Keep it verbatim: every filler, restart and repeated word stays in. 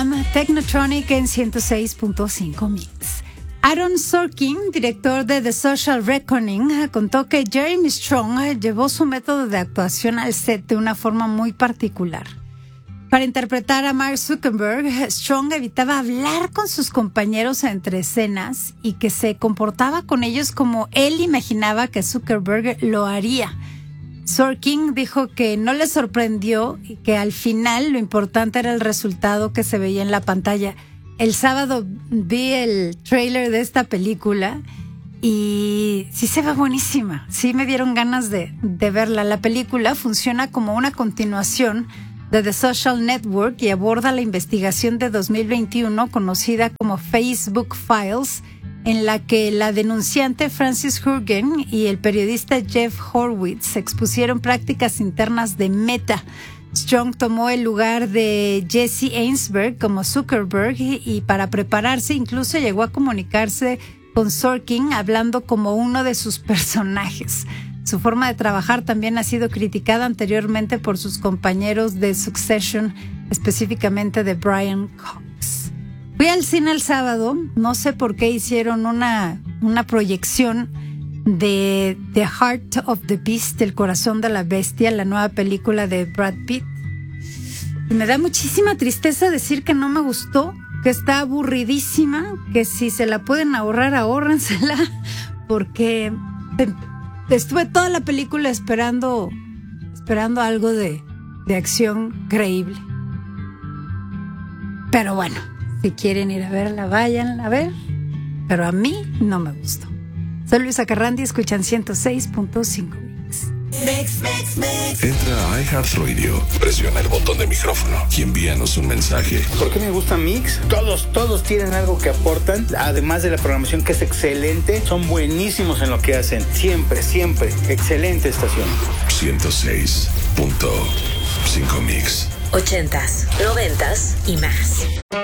Technotronic en ciento seis punto cinco Mix. Aaron Sorkin, director de The Social Reckoning, contó que Jeremy Strong llevó su método de actuación al set de una forma muy particular. Para interpretar a Mark Zuckerberg, Strong evitaba hablar con sus compañeros entre escenas y que se comportaba con ellos como él imaginaba que Zuckerberg lo haría. Sorkin dijo que no le sorprendió y que al final lo importante era el resultado que se veía en la pantalla. El sábado vi el tráiler de esta película y sí se ve buenísima. Sí me dieron ganas de, de verla. La película funciona como una continuación de The Social Network y aborda la investigación de dos mil veintiuno conocida como Facebook Files, en la que la denunciante Frances Haugen y el periodista Jeff Horowitz expusieron prácticas internas de Meta. Strong tomó el lugar de Jesse Eisenberg como Zuckerberg y, y para prepararse incluso llegó a comunicarse con Sorkin hablando como uno de sus personajes. Su forma de trabajar también ha sido criticada anteriormente por sus compañeros de Succession, específicamente de Brian Cox. Fui al cine el sábado, no sé por qué hicieron una, una proyección de The Heart of the Beast, El corazón de la bestia, la nueva película de Brad Pitt. Y me da muchísima tristeza decir que no me gustó, que está aburridísima, que si se la pueden ahorrar, ahórrensela, porque estuve toda la película esperando, esperando algo de, de acción creíble. Pero bueno, si quieren ir a verla, vayan a ver, pero a mí no me gustó. Soy Luisa Carrandi, escuchan ciento seis punto cinco Mix. Mix, mix, mix. Entra a iHeartRadio, presiona el botón de micrófono y envíanos un mensaje. ¿Por qué me gusta Mix? Todos, todos tienen algo que aportan, además de la programación que es excelente, son buenísimos en lo que hacen. Siempre, siempre, excelente estación. ciento seis punto cinco Mix. Ochentas, noventas y más.